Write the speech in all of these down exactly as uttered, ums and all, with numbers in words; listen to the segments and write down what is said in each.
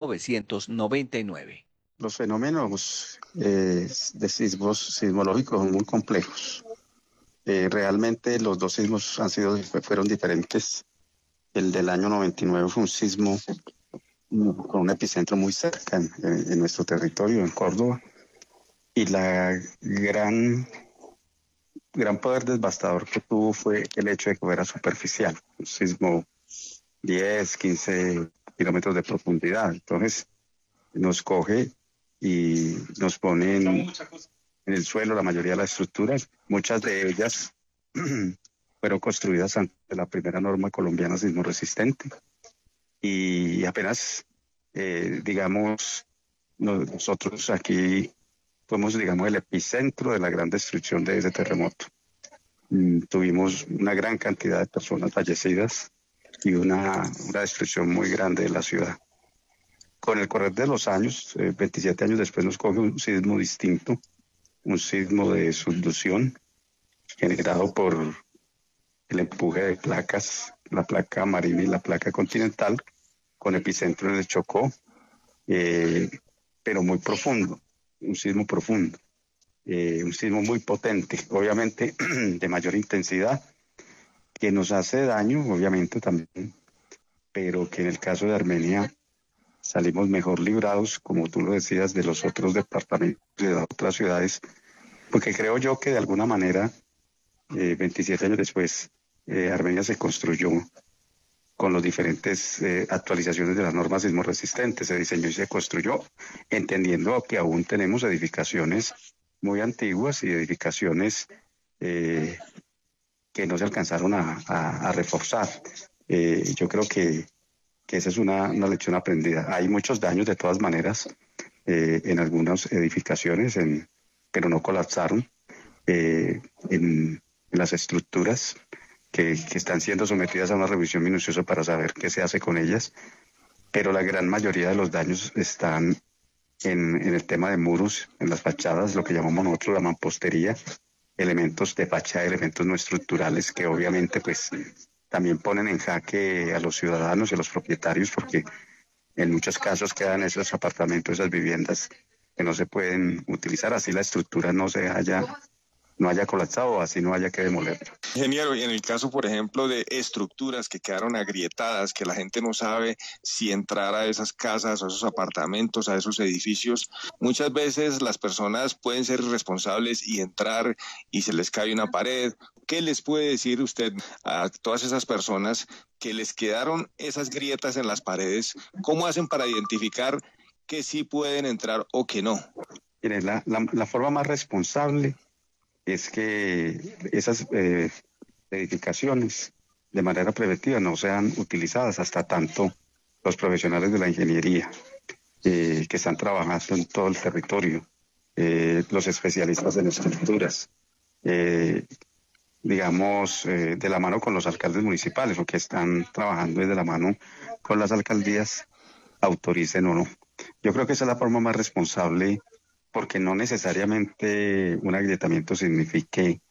novecientos noventa y nueve. Los fenómenos eh, de sismos sismológicos son muy complejos. Eh, realmente los dos sismos han sido, fueron diferentes. El del año noventa y nueve fue un sismo con un epicentro muy cerca en, en nuestro territorio, en Córdoba, y la gran, gran poder devastador que tuvo fue el hecho de que fuera superficial, un sismo diez, quince kilómetros de profundidad. Entonces nos coge y nos pone en, en el suelo la mayoría de las estructuras, muchas de ellas fueron construidas ante la primera norma colombiana sismo resistente y apenas, eh, digamos, nosotros aquí fuimos, digamos, el epicentro de la gran destrucción de ese terremoto. Mm, tuvimos una gran cantidad de personas fallecidas y una, una destrucción muy grande de la ciudad. Con el correr de los años, eh, veintisiete años después, nos coge un sismo distinto, un sismo de subducción generado por el empuje de placas, la placa marina y la placa continental, con epicentro en el Chocó, eh, pero muy profundo, un sismo profundo, eh, un sismo muy potente, obviamente de mayor intensidad, que nos hace daño, obviamente también, pero que en el caso de Armenia salimos mejor librados, como tú lo decías, de los otros departamentos, de las otras ciudades, porque creo yo que de alguna manera, eh, veintisiete años después, eh, Armenia se construyó con las diferentes eh, actualizaciones de las normas sismorresistentes, se diseñó y se construyó, entendiendo que aún tenemos edificaciones muy antiguas y edificaciones eh, que no se alcanzaron a, a, a reforzar. Eh, yo creo que, que esa es una, una lección aprendida. Hay muchos daños de todas maneras eh, en algunas edificaciones, en, pero no colapsaron eh, en, en las estructuras que, que están siendo sometidas a una revisión minuciosa para saber qué se hace con ellas, pero la gran mayoría de los daños están en, en el tema de muros, en las fachadas, lo que llamamos nosotros la mampostería, elementos de fachada, elementos no estructurales que obviamente pues también ponen en jaque a los ciudadanos y a los propietarios porque en muchos casos quedan esos apartamentos, esas viviendas que no se pueden utilizar, así la estructura no se haya no haya colapsado o así no haya que demolerlo. Ingeniero, y en el caso, por ejemplo, de estructuras que quedaron agrietadas, que la gente no sabe si entrar a esas casas, a esos apartamentos, a esos edificios, muchas veces las personas pueden ser irresponsables y entrar y se les cae una pared. ¿Qué les puede decir usted a todas esas personas que les quedaron esas grietas en las paredes? ¿Cómo hacen para identificar que sí pueden entrar o que no? Mire, la, la, la forma más responsable es que esas eh, edificaciones de manera preventiva no sean utilizadas hasta tanto los profesionales de la ingeniería eh, que están trabajando en todo el territorio, eh, los especialistas en estructuras, eh, digamos, eh, de la mano con los alcaldes municipales o que están trabajando de la mano con las alcaldías, autoricen o no. Yo creo que esa es la forma más responsable porque no necesariamente un agrietamiento signifique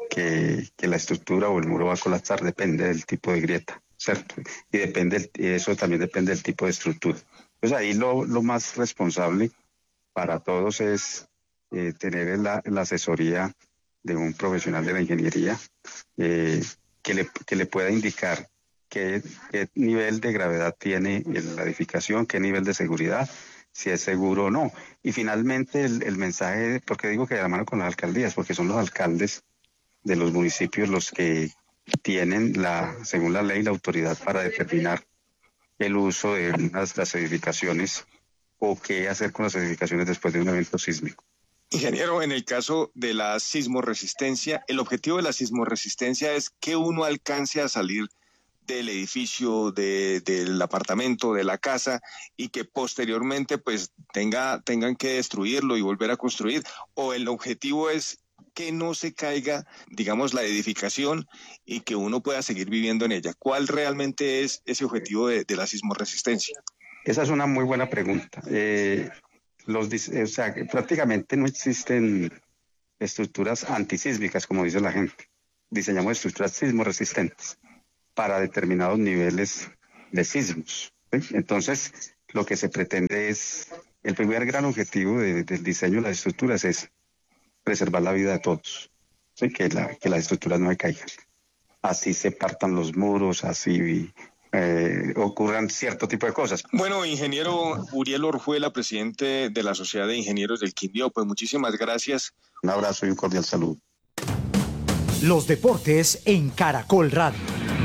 que, que la estructura o el muro va a colapsar, depende del tipo de grieta, ¿cierto? Y depende, y eso también depende del tipo de estructura. Pues ahí lo, lo más responsable para todos es eh, tener la, la asesoría de un profesional de la ingeniería eh, que, le, que le pueda indicar qué, qué nivel de gravedad tiene la edificación, qué nivel de seguridad, si es seguro o no. Y finalmente el, el mensaje, porque digo que de la mano con las alcaldías, porque son los alcaldes de los municipios los que tienen, la, según la ley, la autoridad para determinar el uso de unas, las edificaciones o qué hacer con las edificaciones después de un evento sísmico. Ingeniero, en el caso de la sismorresistencia, el objetivo de la sismorresistencia es que uno alcance a salir del edificio, de, del apartamento, de la casa, y que posteriormente pues tenga, tengan que destruirlo y volver a construir, o el objetivo es que no se caiga, digamos, la edificación y que uno pueda seguir viviendo en ella. ¿Cuál realmente es ese objetivo de, de la sismorresistencia? Esa es una muy buena pregunta. Eh, los, o sea, prácticamente no existen estructuras antisísmicas, como dice la gente. Diseñamos estructuras sismoresistentes para determinados niveles de sismos, ¿sí? Entonces, lo que se pretende es, el primer gran objetivo de, del diseño de las estructuras es preservar la vida de todos, ¿sí? que, la, que las estructuras no se caigan. Así se partan los muros, así eh, ocurran cierto tipo de cosas. Bueno, ingeniero Uriel Orjuela, presidente de la Sociedad de Ingenieros del Quindío, pues muchísimas gracias. Un abrazo y un cordial saludo. Los deportes en Caracol Radio.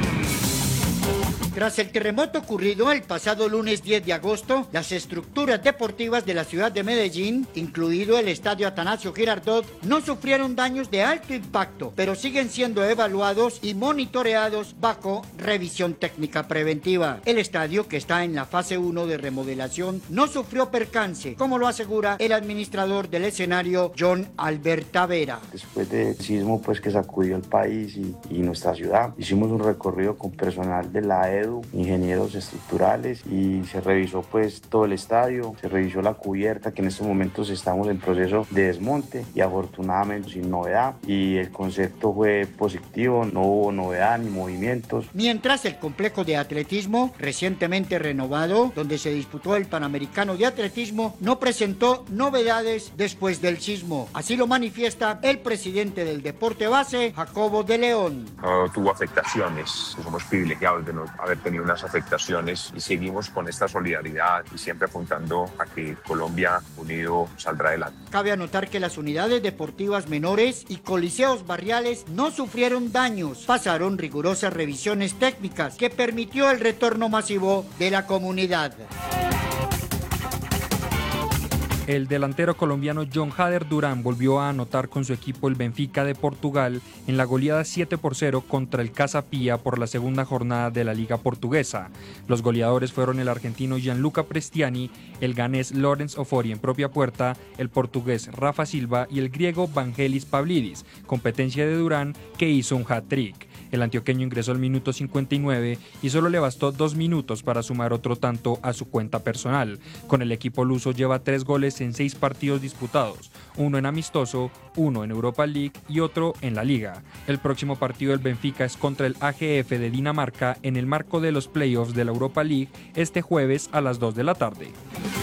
Tras el terremoto ocurrido el pasado lunes diez de agosto, las estructuras deportivas de la ciudad de Medellín, incluido el estadio Atanasio Girardot, no sufrieron daños de alto impacto, pero siguen siendo evaluados y monitoreados bajo revisión técnica preventiva. El estadio, que está en la fase uno de remodelación, no sufrió percance, como lo asegura el administrador del escenario, John Albert Tavera. Después del sismo pues, que sacudió el país y, y nuestra ciudad, hicimos un recorrido con personal de la E D U, ingenieros estructurales, y se revisó pues todo el estadio, se revisó la cubierta, que en estos momentos estamos en proceso de desmonte y afortunadamente sin novedad, y el concepto fue positivo, no hubo novedad ni movimientos. Mientras el complejo de atletismo, recientemente renovado, donde se disputó el Panamericano de Atletismo, no presentó novedades después del sismo. Así lo manifiesta el presidente del deporte base, Jacobo de León. No tuvo afectaciones, somos privilegiados de no haber tenido unas afectaciones y seguimos con esta solidaridad y siempre apuntando a que Colombia unido saldrá adelante. Cabe anotar que las unidades deportivas menores y coliseos barriales no sufrieron daños, pasaron rigurosas revisiones técnicas que permitió el retorno masivo de la comunidad. El delantero colombiano John Hader Durán volvió a anotar con su equipo el Benfica de Portugal en la goleada siete por cero contra el Casa Pia por la segunda jornada de la Liga Portuguesa. Los goleadores fueron el argentino Gianluca Prestiani, el ganés Lorenz Ofori en propia puerta, el portugués Rafa Silva y el griego Vangelis Pavlidis, competencia de Durán, que hizo un hat-trick. El antioqueño ingresó al minuto cincuenta y nueve y solo le bastó dos minutos para sumar otro tanto a su cuenta personal. Con el equipo luso lleva tres goles en seis partidos disputados, uno en amistoso, uno en Europa League y otro en la Liga. El próximo partido del Benfica es contra el A G F de Dinamarca en el marco de los playoffs de la Europa League este jueves a las dos de la tarde.